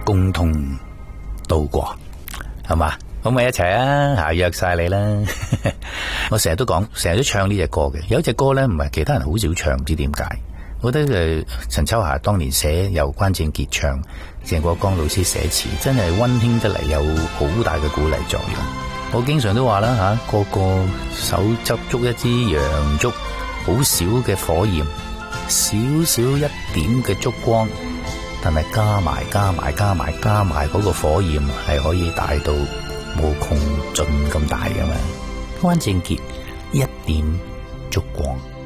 共同度過，係嘛？咁咪一齊啊！約晒你啦！我成日都講，成日都唱呢隻歌嘅。有一隻歌呢，唔係其他人好少唱，唔知點解。我覺得陳秋霞當年寫，由關正傑唱，鄭國江老師寫詞，真係溫馨得嚟，有好大嘅鼓勵作用。我經常都話啦個個手執捉一支洋燭，好少嘅火焰，少少一點嘅燭光，但係加埋嗰個火焰係可以大到無窮盡咁大噶嘛。關正傑一點燭光。